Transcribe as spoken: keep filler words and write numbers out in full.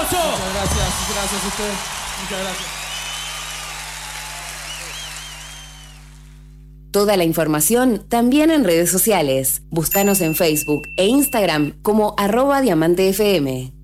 aplauso. Muchas gracias, gracias a ustedes. Muchas gracias. Toda la información también en redes sociales. Búscanos en Facebook e Instagram como arroba Diamante F M.